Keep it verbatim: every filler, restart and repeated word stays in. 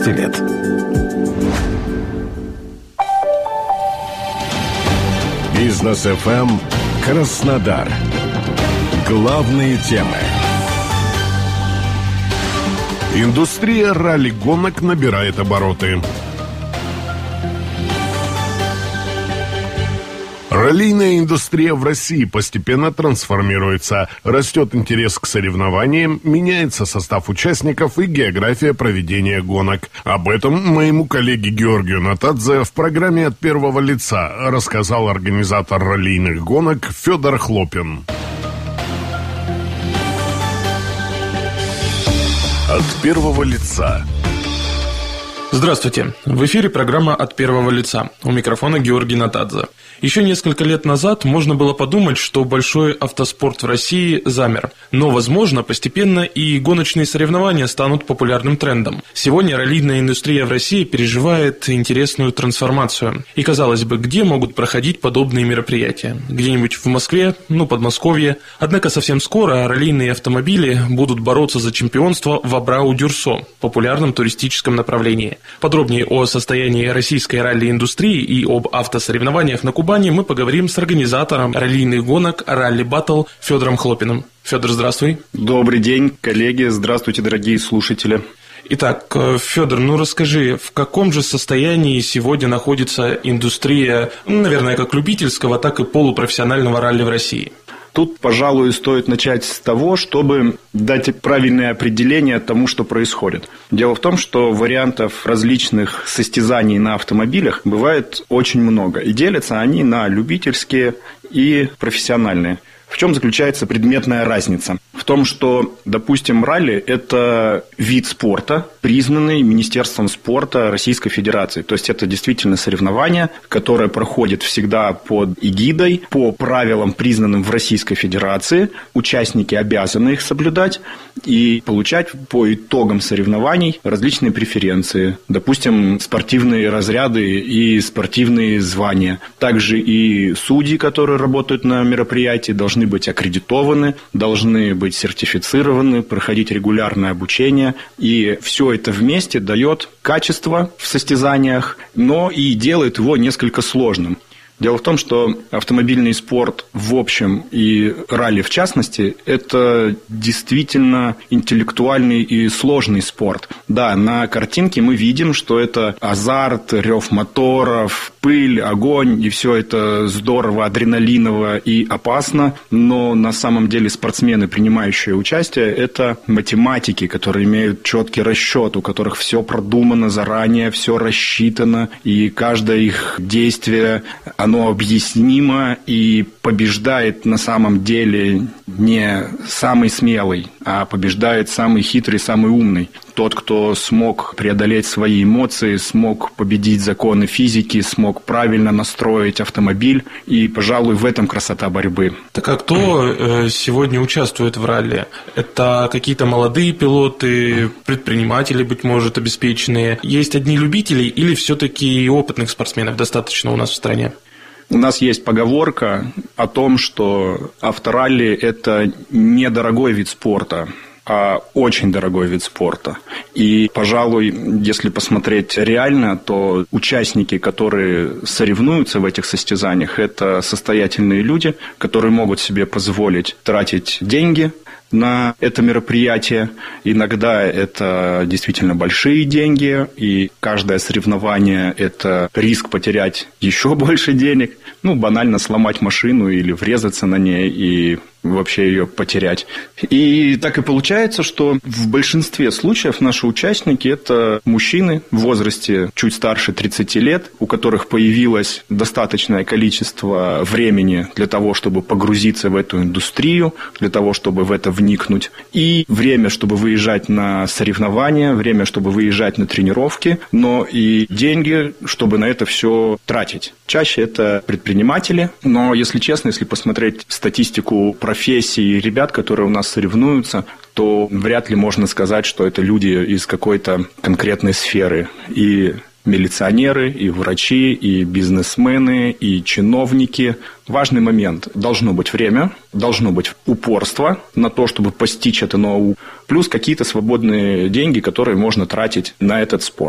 девяносто лет. Бизнес эф эм Краснодар. Главные темы. Индустрия ралли-гонок набирает обороты. Раллийная индустрия в России постепенно трансформируется. Растет интерес к соревнованиям, меняется состав участников и география проведения гонок. Об этом моему коллеге Георгию Натадзе в программе «От первого лица» рассказал организатор раллийных гонок Федор Хлопин. От первого лица. Здравствуйте. В эфире программа «От первого лица». У микрофона Георгий Натадзе. Еще несколько лет назад можно было подумать, что большой автоспорт в России замер. Но, возможно, постепенно и гоночные соревнования станут популярным трендом. Сегодня раллийная индустрия в России переживает интересную трансформацию. И, казалось бы, где могут проходить подобные мероприятия? Где-нибудь в Москве, ну, Подмосковье. Однако совсем скоро раллийные автомобили будут бороться за чемпионство в Абрау-Дюрсо, популярном туристическом направлении. Подробнее о состоянии российской ралли-индустрии и об автосоревнованиях на Кубани мы поговорим с организатором раллийных гонок «Ралли Баттл» Федором Хлопиным. Федор, здравствуй. Добрый день, коллеги. Здравствуйте, дорогие слушатели. Итак, Федор, ну расскажи, в каком же состоянии сегодня находится индустрия, ну, наверное, как любительского, так и полупрофессионального ралли в России? Тут, пожалуй, стоит начать с того, чтобы дать правильное определение тому, что происходит. Дело в том, что вариантов различных состязаний на автомобилях бывает очень много. И делятся они на любительские и профессиональные. В чем заключается предметная разница? В том, что, допустим, ралли – это вид спорта, признанный Министерством спорта Российской Федерации. То есть, это действительно соревнование, которое проходит всегда под эгидой, по правилам, признанным в Российской Федерации. Участники обязаны их соблюдать и получать по итогам соревнований различные преференции. Допустим, спортивные разряды и спортивные звания. Также и судьи, которые работают на мероприятии, должны быть аккредитованы, должны быть сертифицированы, проходить регулярное обучение. И все это вместе дает качество в состязаниях, но и делает его несколько сложным. Дело в том, что автомобильный спорт в общем и ралли в частности – это действительно интеллектуальный и сложный спорт. Да, на картинке мы видим, что это азарт, рев моторов, пыль, огонь, и все это здорово, адреналиново и опасно, но на самом деле спортсмены, принимающие участие, это математики, которые имеют четкий расчет, у которых все продумано заранее, все рассчитано, и каждое их действие – оно объяснимо и побеждает на самом деле не самый смелый, а побеждает самый хитрый, самый умный. Тот, кто смог преодолеть свои эмоции, смог победить законы физики, смог правильно настроить автомобиль. И, пожалуй, в этом красота борьбы. Так а кто сегодня участвует в ралли? Это какие-то молодые пилоты, предприниматели, быть может, обеспеченные? Есть одни любители или все-таки опытных спортсменов достаточно у нас в стране? У нас есть поговорка о том, что авторалли – это недорогой вид спорта, а очень дорогой вид спорта. И, пожалуй, если посмотреть реально, то участники, которые соревнуются в этих состязаниях, это состоятельные люди, которые могут себе позволить тратить деньги на это мероприятие. Иногда это действительно большие деньги, и каждое соревнование – это риск потерять еще больше денег. Ну, банально сломать машину или врезаться на ней и вообще ее потерять. И так и получается, что в большинстве случаев наши участники – это мужчины в возрасте чуть старше тридцати лет, у которых появилось достаточное количество времени для того, чтобы погрузиться в эту индустрию, для того, чтобы в это вникнуть, и время, чтобы выезжать на соревнования, время, чтобы выезжать на тренировки, но и деньги, чтобы на это все тратить. Чаще это предприниматели, но, если честно, если посмотреть статистику профессий ребят, которые у нас соревнуются, то вряд ли можно сказать, что это люди из какой-то конкретной сферы. И милиционеры, и врачи, и бизнесмены, и чиновники. Важный момент. Должно быть время, должно быть упорство на то, чтобы постичь это ноу, плюс какие-то свободные деньги, которые можно тратить на этот спорт.